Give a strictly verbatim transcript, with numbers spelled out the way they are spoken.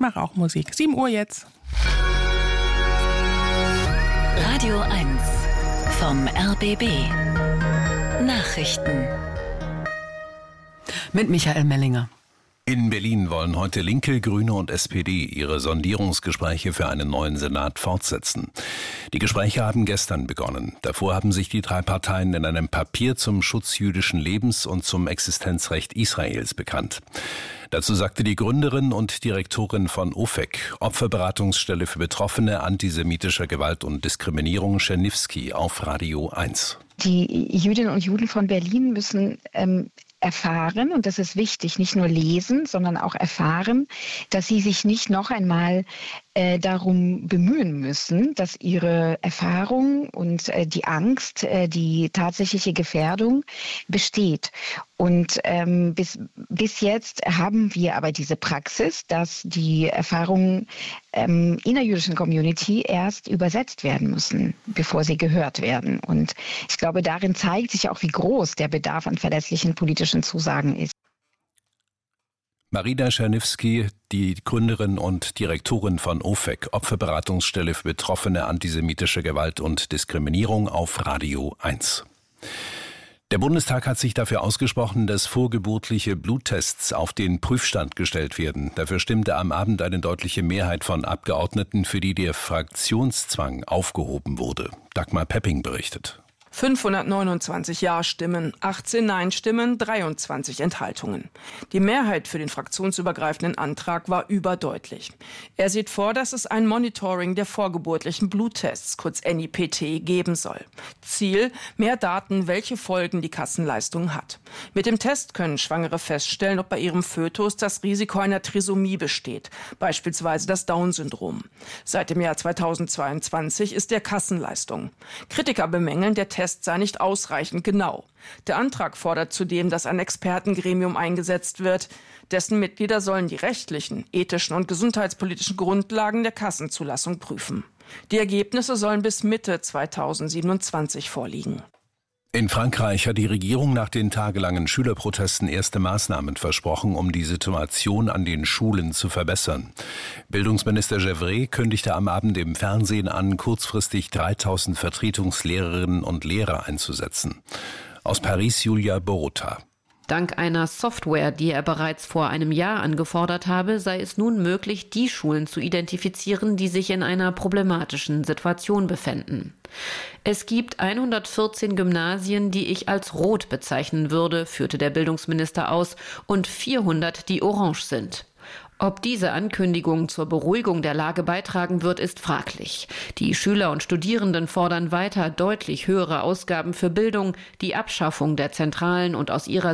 mache auch Musik. sieben Uhr jetzt. Radio eins vom R B B. Nachrichten. Mit Michael Mellinger. In Berlin wollen heute Linke, Grüne und S P D ihre Sondierungsgespräche für einen neuen Senat fortsetzen. Die Gespräche haben gestern begonnen. Davor haben sich die drei Parteien in einem Papier zum Schutz jüdischen Lebens und zum Existenzrecht Israels bekannt. Dazu sagte die Gründerin und Direktorin von O F E C, Opferberatungsstelle für Betroffene antisemitischer Gewalt und Diskriminierung, Czerniewski, auf Radio eins. Die Jüdinnen und Juden von Berlin müssen ähm, erfahren, und das ist wichtig, nicht nur lesen, sondern auch erfahren, dass sie sich nicht noch einmal äh, darum bemühen müssen, dass ihre Erfahrung und äh, die Angst, äh, die tatsächliche Gefährdung besteht. Und ähm, bis, bis jetzt haben wir aber diese Praxis, dass die Erfahrungen ähm, in der jüdischen Community erst übersetzt werden müssen, bevor sie gehört werden. Und ich glaube, darin zeigt sich auch, wie groß der Bedarf an verlässlichen politischen Zusagen ist. Marina Czerniewski, die Gründerin und Direktorin von O F E C, Opferberatungsstelle für Betroffene antisemitischer Gewalt und Diskriminierung, auf Radio eins. Der Bundestag hat sich dafür ausgesprochen, dass vorgeburtliche Bluttests auf den Prüfstand gestellt werden. Dafür stimmte am Abend eine deutliche Mehrheit von Abgeordneten, für die der Fraktionszwang aufgehoben wurde. Dagmar Pepping berichtet. fünfhundertneunundzwanzig Ja-Stimmen, achtzehn Nein-Stimmen, dreiundzwanzig Enthaltungen. Die Mehrheit für den fraktionsübergreifenden Antrag war überdeutlich. Er sieht vor, dass es ein Monitoring der vorgeburtlichen Bluttests, kurz N I P T, geben soll. Ziel: mehr Daten, welche Folgen die Kassenleistung hat. Mit dem Test können Schwangere feststellen, ob bei ihrem Fötus das Risiko einer Trisomie besteht, beispielsweise das Down-Syndrom. Seit dem Jahr zweitausendzweiundzwanzig ist der Kassenleistung. Kritiker bemängeln, der Test Test sei nicht ausreichend genau. Der Antrag fordert zudem, dass ein Expertengremium eingesetzt wird. Dessen Mitglieder sollen die rechtlichen, ethischen und gesundheitspolitischen Grundlagen der Kassenzulassung prüfen. Die Ergebnisse sollen bis Mitte zweitausendsiebenundzwanzig vorliegen. In Frankreich hat die Regierung nach den tagelangen Schülerprotesten erste Maßnahmen versprochen, um die Situation an den Schulen zu verbessern. Bildungsminister Gevret kündigte am Abend im Fernsehen an, kurzfristig dreitausend Vertretungslehrerinnen und Lehrer einzusetzen. Aus Paris Julia Borota. Dank einer Software, die er bereits vor einem Jahr angefordert habe, sei es nun möglich, die Schulen zu identifizieren, die sich in einer problematischen Situation befänden. Es gibt hundertvierzehn Gymnasien, die ich als rot bezeichnen würde, führte der Bildungsminister aus, und vierhundert, die orange sind. Ob diese Ankündigung zur Beruhigung der Lage beitragen wird, ist fraglich. Die Schüler und Studierenden fordern weiter deutlich höhere Ausgaben für Bildung, die Abschaffung der zentralen und aus ihrer